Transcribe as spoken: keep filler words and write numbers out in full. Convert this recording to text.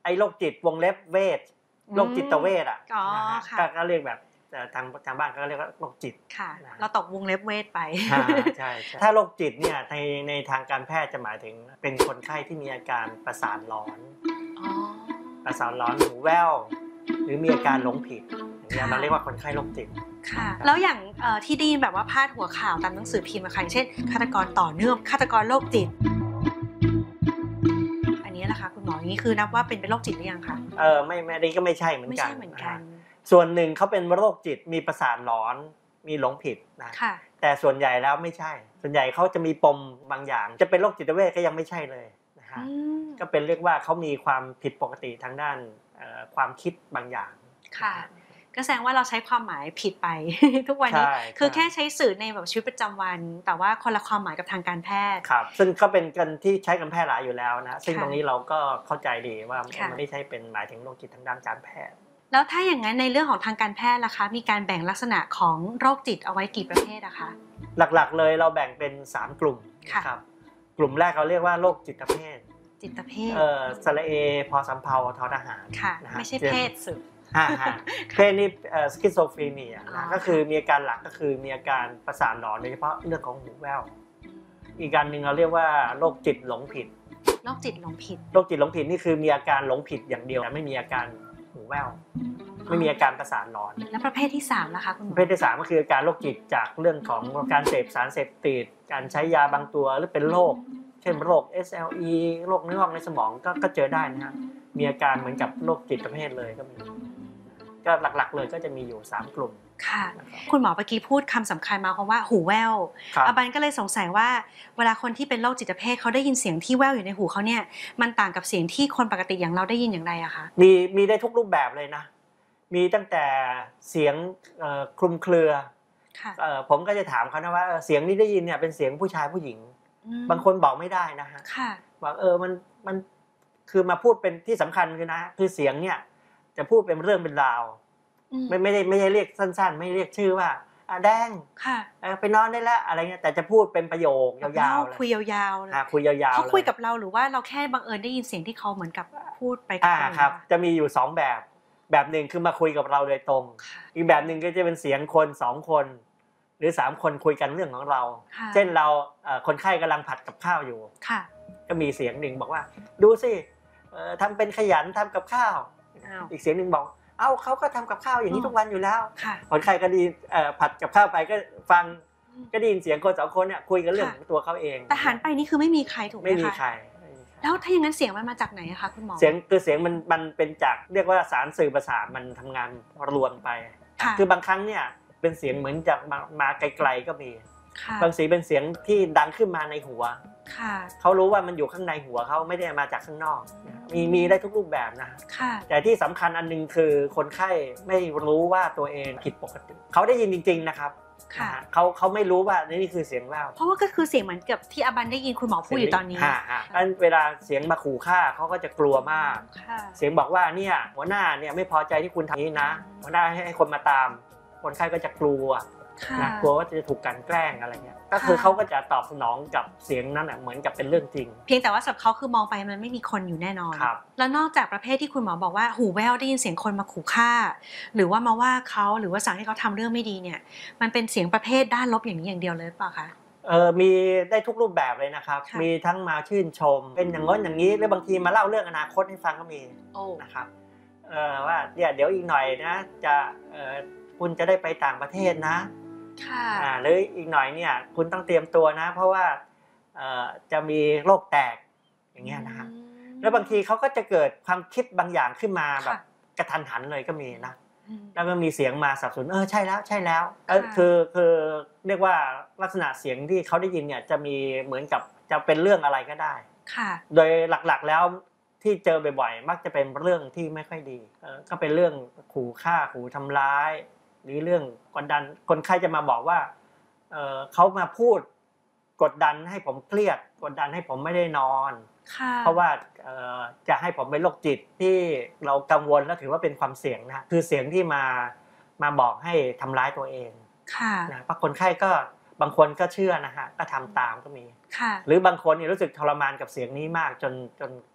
อ้โรคจิตวงเล็บเวชโรคจิตเวชอ่ะอ๋อนะฮะค่ะก็ก็เรียกแบบทางทางบ้านก็เรียกว่าโรคจิตค่ะนะเราตกวงเล็บเวทไปอ่าใช่ใช่ถ้าโรคจิตเนี่ยในในทางการแพทย์จะหมายถึงเป็นคนไข้ที่มีอาการประสาทร้อนอ๋อประสาทร้อนหูแว่วหรือมีอาการหลงผิดอย่างเงี้ยค่ะเราเรียกว่าคนไข้โรคจิตค่ะแล้วอย่างเอ่อที่ไดีแบบว่าพาดหัวข่าวตามหนังสือพิมพ์อะค่ะอย่างเช่นฆาตกรต่อเนื่องฆาตกรโรคจิตอันนี้นะคะคุณหมออย่างนี้คือนับว่าเป็นเป็นโรคจิตหรือยังคะเออไม่ไม่ได้ก็ไม่ใช่เหมือนไม่กันใช่เหมือนกันส่วนหนึ่งเขาเป็นโรคจิตมีประสาทร้อนมีหลงผิดนะค่ะแต่ส่วนใหญ่แล้วไม่ใช่ส่วนใหญ่เขาจะมีปมบางอย่างจะเป็นโรคจิตเวชก็ยังไม่ใช่เลยนะฮะอืมก็เป็นเรียกว่าเขามีความผิดปกติทางด้านเอ่อความคิดบางอย่างค่ะก็แสดงว่าเราใช้ความหมายผิดไป ทุกวันนี้ใช่คือใช่แค่ใช้สื่อในแบบชีวิตประจำวัน แต่ว่าคนละความหมายกับทางการแพทย์ครับซึ่งก็เป็นกันที่ใช้กันแพร่หลายอยู่แล้วนะซึ่งค่ะตรงนี้เราก็เข้าใจดีว่าค่ะมันไม่ใช่เป็นหมายถึงโรคจิตทางด้านการแพทย์แล้วถ้าอย่างนั้นในเรื่องของทางการแพทย์ล่ะคะมีการแบ่งลักษณะของโรคจิตเอาไว้กี่ประเภทอะคะหลักๆเลยเราแบ่งเป็นสามกลุ่มค่ะครับกลุ่มแรกเราเรียกว่าโรคจิตเภทจิตเภทเอ่อสระเอพอสำเภาทอทหารค่ะนะฮะไม่ใช่เพศสึกอ่าฮะเพศนี่เอ่อสคิสโซฟรีเนียอ๋นะอก็คือมีอาการหลักก็คือมีอาการประสาทหลอนโดยเฉพาะเรื่องของหูแว่วอีกการหนึ่งเราเรียกว่าโรคจิตหลงผิดโรคจิตหลงผิดโรคจิตหลงผิดนี่คือมีอาการหลงผิดอย่างเดียวแต่ไม่มีอาการหูแว่วไม่มีอาการประสาทหลอนแล้วประเภทที่สามล่ะคะคุณหมปอระเภทที่สามก็คืออาการโรคจิตจากเรื่องของการเสพสารเสพติดการใช้ยาบางตัวหรือเป็นโรคเช่นโรค เอส แอล อี โรคเนื้องอกในสมองก็ก็เจอได้นะฮะมีอาการเหมือนกับโรคจิตประเภทเลยก็มีก็หลักๆเลยก็จะมีอยู่สามกลุ่มค่ะนะครับคุณหมอเมื่อกี้พูดคำสำคัญมาคำว่าหูแว่วครับอาบันก็เลยสงสัยว่าเวลาคนที่เป็นโรคจิตเภทเขาได้ยินเสียงที่แว่วอยู่ในหูเขาเนี่ยมันต่างกับเสียงที่คนปกติอย่างเราได้ยินอย่างไรอะคะมีมีได้ทุกรูปแบบเลยนะมีตั้งแต่เสียงเอ่อคลุมเครือค่ะเอ่อผมก็จะถามเขานะว่าเออเสียงที่ได้ยินเนี่ยเป็นเสียงผู้ชายผู้หญิงอืมบางคนบอกไม่ได้นะฮะค่ะบอกเออมันมันคือมาพูดเป็นที่สำคัญคือนะคือเสียงเนี่ยจะพูดเป็นเรื่องเป็นราวอืมไม่ไม่ได้ไม่ได้เรียกสั้นๆ ไม่เรียกชื่อว่าอ่ะแดงค่ะเออไปนอนได้แล้วอะไรเงี้ยแต่จะพูดเป็นประโยคยาวๆเลยคุยยาวๆเลยอ่ะคุยยาวๆเขาคุยลกับเราหรือว่าเราแค่บังเอิญได้ยินเสียงที่เขาเหมือนกับพูดไปกับอ่าเราครับอะจะมีอยู่สองแบบ แบบหนึ่งคือมาคุยกับเราโดยตรงค่ะอีกแบบหนึ่งก็จะเป็นเสียงคนสองคน หรือสามคนคุยกันเรื่องของเราค่ะเช่นเราเอ่อคนไข้กำลังผัดกับข้าวอยู่ค่ะก็มีเสียงหนึ่งบอกว่าดูสิเอ่อทำเป็นขยันทำกับข้าวอ้าวอีกเสียงหนึ่งบอกเอ้าเขาก็ทำกับข้าวอย่างนี้อ๋อทุกวันอยู่แล้วค่ะคนไข้ก็ไดีเอ่อผัดกับข้าวไปก็ฟังก็ได้ยินเสียงคนสองคนเนี่ยคุยกันเรื่องค่ะของตัวเขาเองแต่หันไปนี่คือไม่มีใครถูกไหมไม่มีคะใครไม่มีใครแล้วถ้าอย่างนั้นเสียงมันมาจากไหนอะคะคุณหมอเสียงคือเสียงมันมันเป็นจากเรียกว่าสารสื่อประสาทมันทำงานรวมไปค่ะคือบางครั้งเนี่ยเป็นเสียงเหมือนจากมามาไกลๆก็มีค่ะบางสีเป็นเสียงที่ดังขึ้นมาในหัวค่ะเขารู้ว่ามันอยู่ข้างในหัวเขาไม่ได้มาจากข้างนอกมีมีได้ทุกรูปแบบนะค่ะแต่ที่สำคัญอันนึงคือคนไข้ไม่รู้ว่าตัวเองผิดปกติเขาได้ยินจริงๆนะครับค่ะนะฮะเขาเขาไม่รู้ว่านี่คือเสียงแว่วเพราะว่าก็คือเสียงเหมือนกับที่อาบันได้ยินคุณหมอพูดอยู่ตอนนี้ฮะฮะงั้นเวลาเสียงมาขู่ฆ่าเขาก็จะกลัวมากค่ะเสียงบอกว่าเนี่ยหัวหน้าเนี่ยไม่พอใจที่คุณทำนี้นะหัวหน้าให้ให้คนมาตาม คนไข้ก็จะกลัวค่ะนะกลัวว่าจะถูกกลั่นแกล้งอะไรเงี้ยก็คือค่ะเขาก็จะตอบสนองกับเสียงนั้นน่ะเหมือนกับเป็นเรื่องจริงเพียงแต่ว่าสำหรับเขาคือมองไปมันไม่มีคนอยู่แน่นอนครับแล้วนอกจากประเภทที่คุณหมอบอกว่าหูแว่วได้ยินเสียงคนมาขู่ฆ่า หรือว่ามาว่าเขาหรือว่าสั่งให้เขาทำเรื่องไม่ดีเนี่ย มันเป็นเสียงประเภทด้านลบอย่างนี้อย่างเดียวเลยหรือเปล่าคะเออมีได้ทุกรูปแบบเลยนะครับค่ะมีทั้งมาชื่นชม เป็นอย่างง้นอย่างนี้หรือบางทีมาเล่าเรื่องอนาคตให้ฟังก็มีโอ้นะครับเออว่าเนี่ยเดี๋ยวอีกหน่อยนะจะเออคุณจะได้ไปต่างประเทศนะค่ะอ่าหรืออีกหน่อยเนี่ยคุณต้องเตรียมตัวนะ เพราะว่าเอ่อจะมีโรคแตกอย่างเงี้ยนะฮะแล้วบางทีเขาก็จะเกิดความคิดบางอย่างขึ้นมาแบบกระทันหันเลยก็มีนะอืมแล้วก็มีเสียงมาสนับสนุนเออใช่แล้วใช่แล้วเออค่ะคือคือเรียกว่าลักษณะเสียงที่เขาได้ยินเนี่ยจะมีเหมือนกับจะเป็นเรื่องอะไรก็ได้ค่ะโดยหลักๆแล้วที่เจอบ่อยๆมักจะเป็นเรื่องที่ไม่ค่อยดีเออก็เป็นเรื่องขู่ฆ่าขู่ทำร้าย หรือเรื่องกดดันคนไข้จะมาบอกว่าเออเขามาพูดกดดันให้ผมเครียดกดดันให้ผมไม่ได้นอนค่ะเพราะว่าเอ่อจะให้ผมเป็นโรคจิตที่เรากังวลและถือว่าเป็นความเสี่ยงนะคือเสียงที่มามาบอกให้ทำร้ายตัวเองค่ะนะเพราะคนไข้ก็บางคนก็เชื่อนะฮะก็ทำตามก็มีค่ะหรือบางคนเนี่ยรู้สึกทรมานกับเสียงนี้มากจนจน